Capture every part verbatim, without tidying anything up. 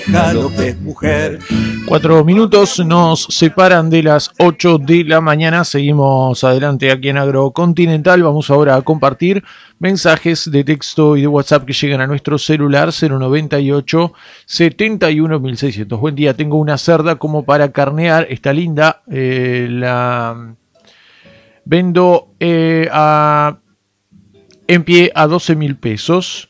Galope, mujer. Cuatro minutos nos separan de las ocho de la mañana. Seguimos adelante aquí en Agrocontinental. Vamos ahora a compartir mensajes de texto y de WhatsApp que llegan a nuestro celular cero noventa y ocho, setenta y uno mil seiscientos. Buen día, tengo una cerda como para carnear. Está linda. Eh, la vendo eh, a, en pie a doce mil pesos.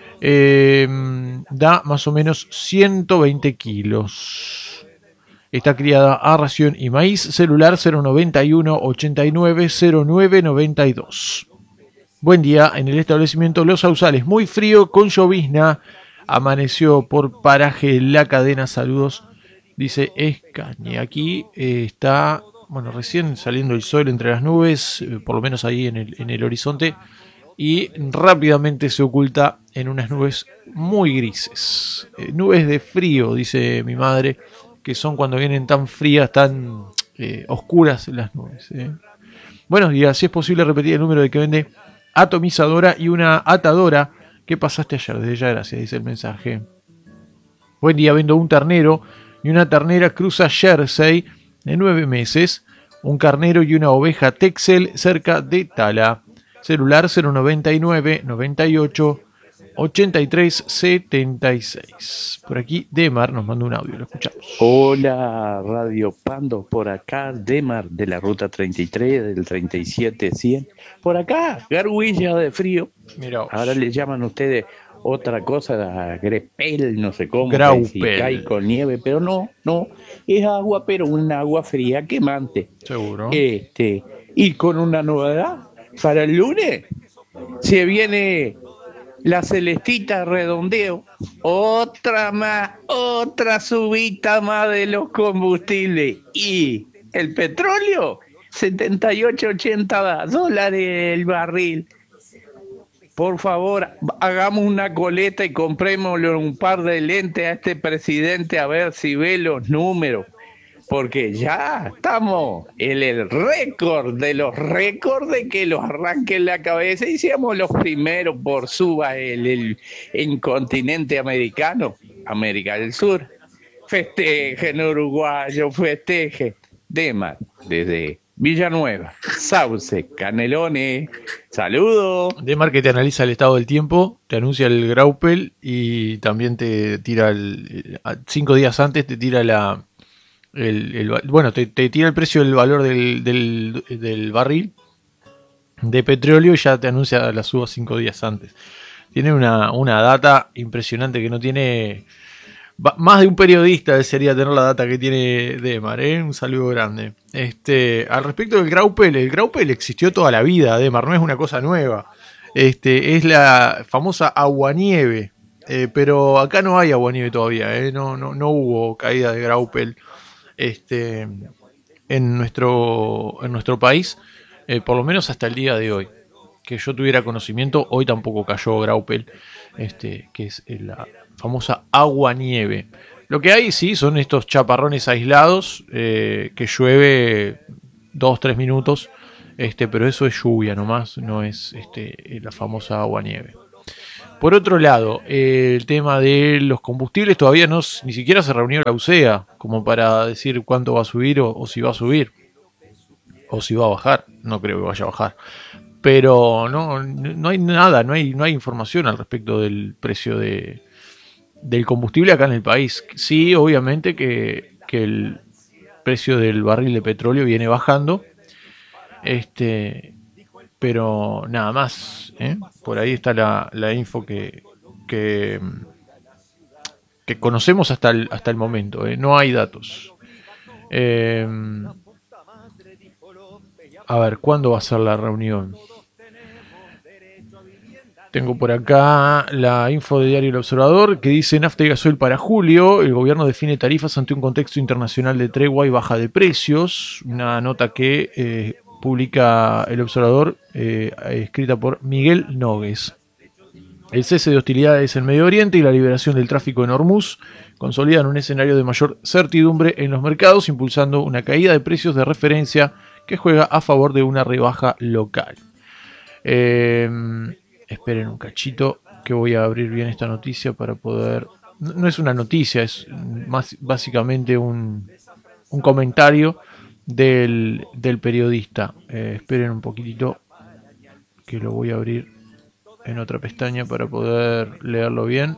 Eh, da más o menos ciento veinte kilos. Está criada a ración y maíz. Celular cero noventa y uno, ochenta y nueve, cero nueve noventa y dos. Buen día, en el establecimiento Los Sausales, muy frío con llovizna. Amaneció por paraje La Cadena. Saludos, dice Escañe. Aquí eh, está, bueno, recién saliendo el sol entre las nubes, eh, por lo menos ahí en el, en el horizonte. Y rápidamente se oculta en unas nubes muy grises. Eh, nubes de frío, dice mi madre, que son cuando vienen tan frías, tan eh, oscuras las nubes. Eh. Buenos días, si es posible repetir el número de que vende atomizadora y una atadora. ¿Qué pasaste ayer? Desde ya, gracias, dice el mensaje. Buen día, vendo un ternero y una ternera cruza Jersey de nueve meses. Un carnero y una oveja Texel cerca de Tala. Celular cero noventa y nueve, noventa y ocho, ochenta y tres, setenta y seis. Por aquí Demar nos manda un audio, lo escuchamos. Hola, Radio Pando, por acá Demar de la ruta treinta y tres, del treinta y siete cien. Por acá, garguilla de frío. Mirá. Ahora le llaman ustedes otra cosa, grepel, no sé cómo, Graupel. si cae con nieve, pero no, no, es agua, pero un agua fría quemante. Seguro. Este, y con una novedad. Para el lunes se viene la Celestita Redondeo, otra más, otra subida más de los combustibles. Y el petróleo, setenta y ocho, ochenta dólares el barril. Por favor, hagamos una coleta y comprémosle un par de lentes a este presidente a ver si ve los números. Porque ya estamos en el récord de los récords de que los arranque en la cabeza y seamos los primeros por suba el, el, el continente americano, América del Sur. Festejen, uruguayo, festejen. Demar, desde Villanueva, Sauce, Canelones. Saludos. Demar, que te analiza el estado del tiempo, te anuncia el Graupel y también te tira el, cinco días antes te tira la El, el, bueno, te, te tira el precio del valor del, del, del barril de petróleo y ya te anuncia la suba cinco días antes. Tiene una, una data impresionante que no tiene... Más de un periodista desearía tener la data que tiene Demar, ¿eh? Un saludo grande. Este, al respecto del Graupel, el Graupel existió toda la vida, Demar, no es una cosa nueva. Este, es la famosa aguanieve, eh, pero acá no hay aguanieve todavía, ¿eh? no, no, no hubo caída de Graupel. Este, en nuestro en nuestro país, eh, por lo menos hasta el día de hoy, que yo tuviera conocimiento, hoy tampoco cayó Graupel, este, que es la famosa agua-nieve. Lo que hay sí son estos chaparrones aislados, eh, que llueve dos, tres minutos, este, pero eso es lluvia nomás, no es este, la famosa agua-nieve. Por otro lado, eh, el tema de los combustibles todavía no, ni siquiera se reunió la U C E A como para decir cuánto va a subir o, o si va a subir o si va a bajar. No creo que vaya a bajar, pero no, no hay nada, no hay, no hay información al respecto del precio de, del combustible acá en el país. Sí, obviamente que, que el precio del barril de petróleo viene bajando, este, pero nada más, ¿eh? Por ahí está la, la info que, que, que conocemos hasta el, hasta el momento, ¿eh? No hay datos. Eh, a ver, ¿cuándo va a ser la reunión? Tengo por acá la info de Diario El Observador que dice nafta y gasoil para julio. El gobierno define tarifas ante un contexto internacional de tregua y baja de precios. Una nota que eh, publica El Observador, eh, escrita por Miguel Nogues. El cese de hostilidades en Medio Oriente y la liberación del tráfico en Hormuz consolidan un escenario de mayor certidumbre en los mercados, impulsando una caída de precios de referencia que juega a favor de una rebaja local. Eh, esperen un cachito que voy a abrir bien esta noticia para poder no es una noticia, es más básicamente un, un comentario del, del periodista. Eh, esperen un poquitito que lo voy a abrir en otra pestaña para poder leerlo bien.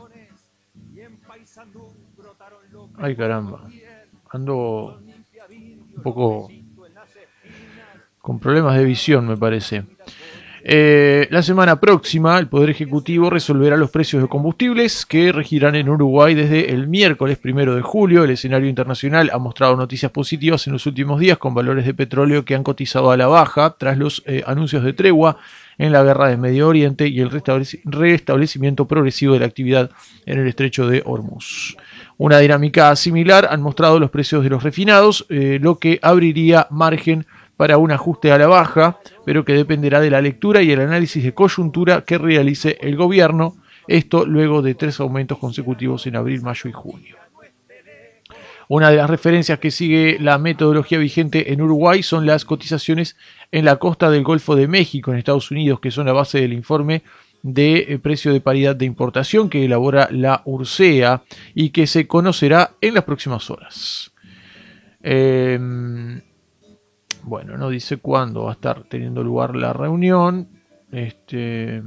Ay, caramba. Ando un poco con problemas de visión, me parece. Eh, la semana próxima, el Poder Ejecutivo resolverá los precios de combustibles que regirán en Uruguay desde el miércoles primero de julio. El escenario internacional ha mostrado noticias positivas en los últimos días, con valores de petróleo que han cotizado a la baja tras los eh, anuncios de tregua en la guerra de Medio Oriente y el restablec- restablecimiento progresivo de la actividad en el estrecho de Hormuz. Una dinámica similar han mostrado los precios de los refinados, eh, lo que abriría margen para un ajuste a la baja, pero que dependerá de la lectura y el análisis de coyuntura que realice el gobierno, esto luego de tres aumentos consecutivos en abril, mayo y junio. Una de las referencias que sigue la metodología vigente en Uruguay son las cotizaciones en la costa del Golfo de México, en Estados Unidos, que son la base del informe de precio de paridad de importación que elabora la URSEA y que se conocerá en las próximas horas. Eh, Bueno, no dice cuándo va a estar teniendo lugar la reunión. Este.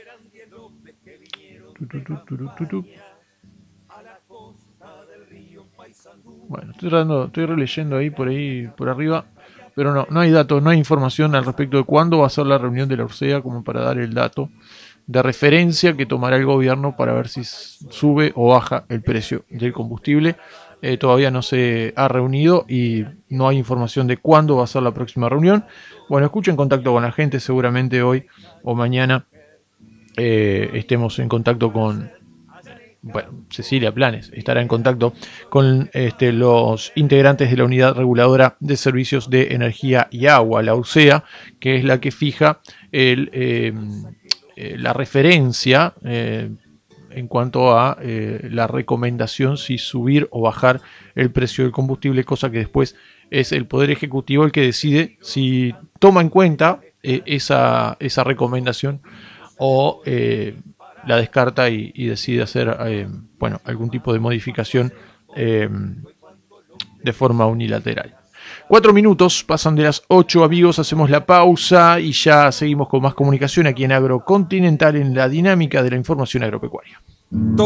Tu, tu, tu, tu, tu, tu. Bueno, estoy, tratando, estoy releyendo ahí por ahí por arriba, pero no, no hay datos, no hay información al respecto de cuándo va a ser la reunión de la URSEA como para dar el dato de referencia que tomará el gobierno para ver si sube o baja el precio del combustible. Eh, todavía no se ha reunido y no hay información de cuándo va a ser la próxima reunión. Bueno, escuchen contacto con la gente, seguramente hoy o mañana eh, estemos en contacto con, bueno, Cecilia Planes estará en contacto con este, los integrantes de la Unidad Reguladora de Servicios de Energía y Agua, la URSEA, que es la que fija el, eh, eh, la referencia eh, en cuanto a eh, la recomendación si subir o bajar el precio del combustible, cosa que después es el Poder Ejecutivo el que decide si toma en cuenta eh, esa, esa recomendación o eh, la descarta y, y decide hacer eh, bueno, algún tipo de modificación eh, de forma unilateral. Cuatro minutos, pasan de las ocho, amigos, hacemos la pausa y ya seguimos con más comunicación aquí en Agrocontinental en la dinámica de la información agropecuaria.